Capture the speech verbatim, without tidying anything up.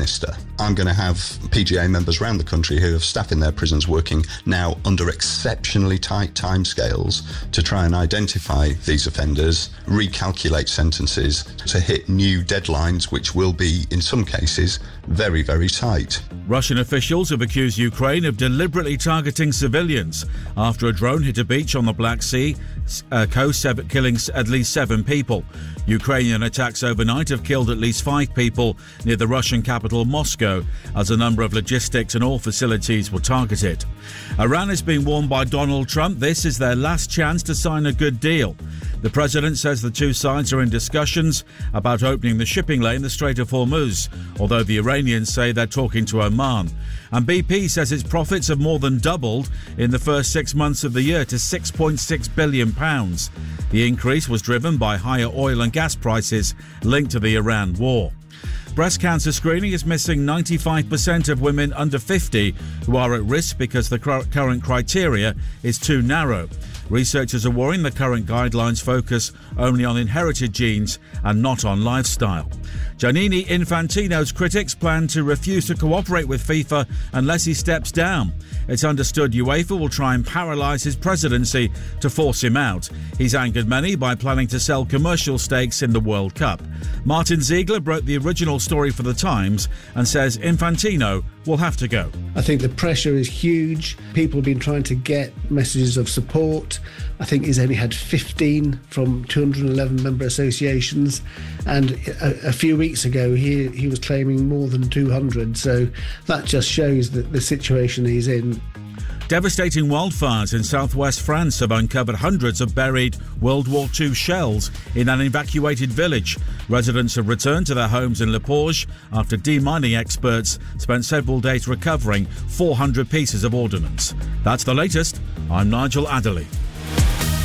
minister. I'm going to have P G A members around the country who have staff in their prisons working now under exceptionally tight timescales to try and identify these offenders, recalculate sentences to hit new deadlines, which will be, in some cases, very, very tight. Russian officials have accused Ukraine of deliberately targeting civilians after a drone hit a beach on the Black Sea uh, coast, killing at least seven people. Ukrainian attacks overnight have killed at least five people near the Russian capital Moscow, as a number of logistics and oil facilities were targeted. Iran is being warned by Donald Trump this is their last chance to sign a good deal. The president says the two sides are in discussions about opening the shipping lane, the Strait of Hormuz, although the Iranians say they're talking to Oman. And B P says its profits have more than doubled in the first six months of the year to six point six billion pounds. The increase was driven by higher oil and gas prices linked to the Iran war. Breast cancer screening is missing ninety-five percent of women under fifty who are at risk because the current criteria is too narrow. Researchers are worrying the current guidelines focus only on inherited genes and not on lifestyle. Gianni Infantino's critics plan to refuse to cooperate with FIFA unless he steps down. It's understood UEFA will try and paralyse his presidency to force him out. He's angered many by planning to sell commercial stakes in the World Cup. Martin Ziegler wrote the original story for The Times and says Infantino will have to go. I think the pressure is huge. People have been trying to get messages of support. I think he's only had fifteen from two hundred eleven member associations, and a, a few weeks ago he he was claiming more than two hundred, so that just shows that the situation he's in. Devastating wildfires in southwest France have uncovered hundreds of buried World War Two shells in an evacuated village. Residents have returned to their homes in Le Porge after demining experts spent several days recovering four hundred pieces of ordnance. That's the latest. I'm Nigel Adderley.